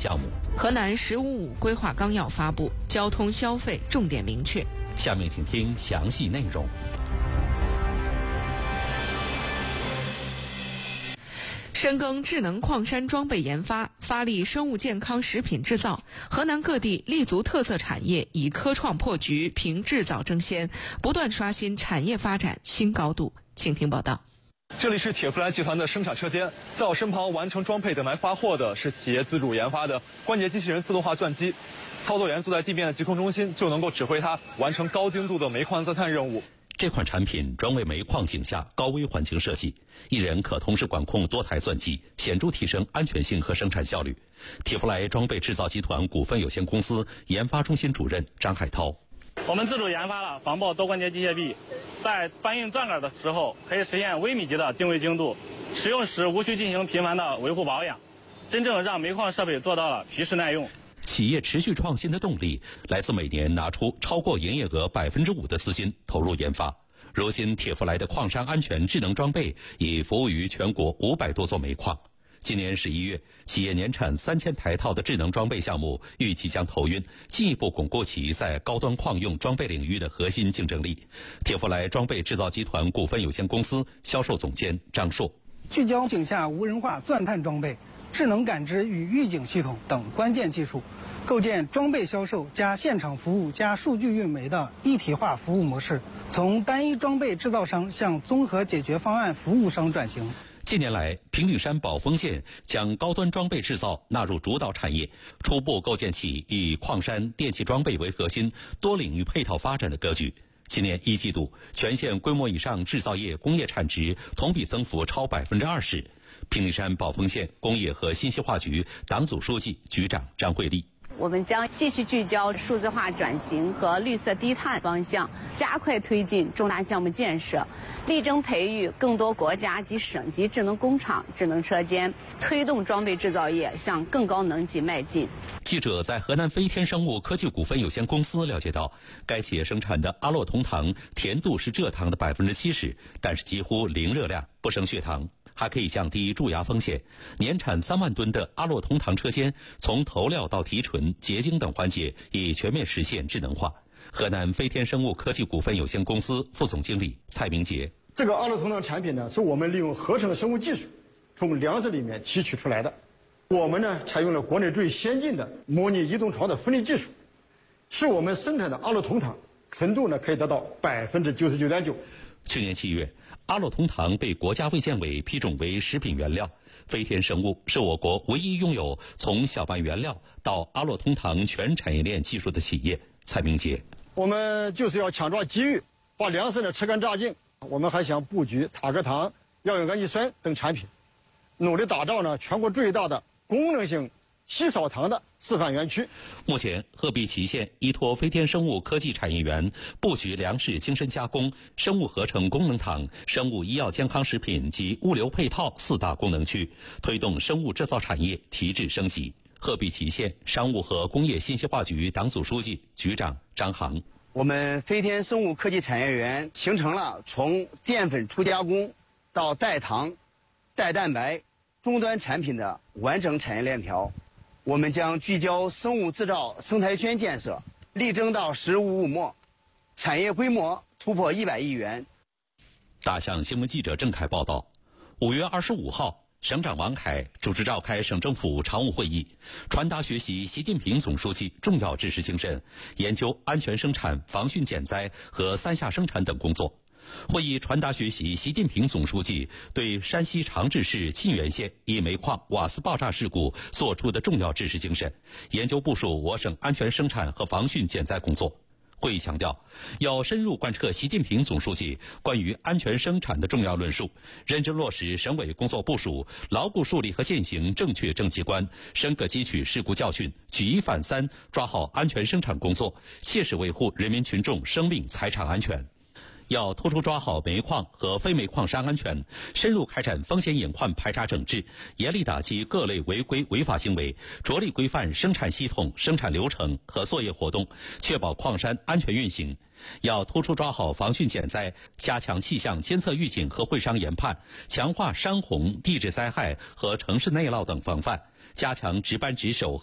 项目。 河南“15+5”规划纲要发布，交通消费重点明确。 下面请听详细内容。 深耕智能矿山装备研发，发力生物健康食品制造，河南各地立足特色产业，以科创破局，凭制造争先，不断刷新产业发展新高度。请听报道。 这里是铁弗莱集团的生产车间，在我身旁完成装配等待发货的是企业自主研发的关节机器人自动化钻机，操作员坐在地面的疾控中心就能够指挥它完成高精度的煤矿钻探任务。 这款产品专为煤矿井下高危环境设计，一人可同时管控多台钻机，显著提升安全性和生产效率。铁弗莱装备制造集团股份有限公司研发中心主任张海涛： 我们自主研发了防爆多关节机械臂，在搬运钻杆的时候可以实现微米级的定位精度，使用时无需进行频繁的维护保养，真正让煤矿设备做到了皮实耐用。 企业持续创新的动力来自每年拿出超过营业额5%的资金投入研发。如今铁弗莱的矿山安全智能装备已服务于全国500多座煤矿。今年11月，企业年产3000台套的智能装备项目预计将投运，进一步巩固其在高端矿用装备领域的核心竞争力。铁弗莱装备制造集团股份有限公司销售总监张硕： 聚焦井下无人化钻探装备、智能感知与预警系统等关键技术，构建装备销售加现场服务加数据运煤的一体化服务模式，从单一装备制造商向综合解决方案服务商转型。 近年来，平顶山宝丰县将高端装备制造纳入主导产业，初步构建起以矿山电气装备为核心、多领域配套发展的格局。今年1季度，全县规模以上制造业工业产值同比增幅超20%。平顶山宝丰县工业和信息化局党组书记、局长张慧丽： 我们将继续聚焦数字化转型和绿色低碳方向，加快推进重大项目建设，力争培育更多国家及省级智能工厂、智能车间，推动装备制造业向更高能级迈进。 记者在河南飞天生物科技股份有限公司了解到，该企业生产的阿洛酮糖甜度是蔗糖的70%，但是几乎零热量，不生血糖，还可以降低蛀牙风险。年产3万吨的阿洛酮糖车间，从投料到提纯、结晶等环节已全面实现智能化。河南飞天生物科技股份有限公司副总经理蔡明杰： 这个阿洛酮糖产品呢，是我们利用合成生物技术从粮食里面提取出来的。我们呢，采用了国内最先进的模拟移动床的分离技术，使我们生产的阿洛酮糖纯度呢可以达到99.9%。 去年7月，阿洛酮糖被国家卫健委批准为食品原料。飞天生物是我国唯一拥有从小麦原料到阿洛酮糖全产业链技术的企业。蔡明杰： 我们就是要抢抓机遇，把粮食呢吃干榨净。我们还想布局塔格糖、药用氨基酸等产品，努力打造呢全国最大的功能性稀少糖的示范园区。 目前，鹤壁祁县依托飞天生物科技产业园，布局粮食精深加工、生物合成功能糖、生物医药健康食品及物流配套4大功能区，推动生物制造产业提质升级。鹤壁祁县商务和工业信息化局党组书记、局长张航： 我们飞天生物科技产业园形成了从淀粉初加工到代糖、代蛋白终端产品的完整产业链条。我们将聚焦生物制造生态圈建设，力争到15+5末，产业规模突破100亿元。 大象新闻记者郑凯报道，5月25号，省长王凯主持召开省政府常务会议，传达学习习近平总书记重要指示精神，研究安全生产、防汛减灾和3下生产等工作。会议传达学习习近平总书记对山西长治市沁源县一煤矿瓦斯爆炸事故作出的重要指示精神，研究部署我省安全生产和防汛减灾工作。会议强调，要深入贯彻习近平总书记关于安全生产的重要论述，认真落实省委工作部署，牢固树立和践行正确政绩观，深刻汲取事故教训，举一反三，抓好安全生产工作，切实维护人民群众生命财产安全。要突出抓好煤矿和非煤矿山安全，深入开展风险隐患排查整治，严厉打击各类违规违法行为，着力规范生产系统、生产流程和作业活动，确保矿山安全运行。要突出抓好防汛减灾，加强气象监测预警和会商研判，强化山洪、地质灾害和城市内涝等防范，加强值班值守